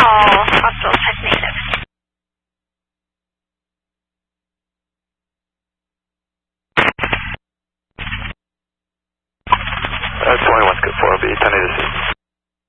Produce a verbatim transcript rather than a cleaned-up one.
All hospital check native. Uh, twenty-one, good four, will be ten eight.